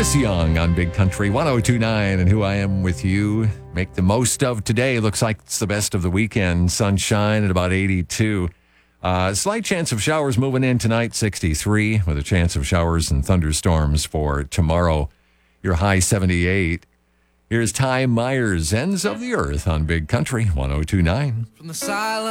Chris Young on Big Country 1029 and Who I Am With You. Make the most of today. Looks like it's the best of the weekend. Sunshine at about 82. Slight chance of showers moving in tonight, 63, with a chance of showers and thunderstorms for tomorrow. Your high 78. Here's Ty Myers, Ends of the Earth on Big Country 1029. From the silence.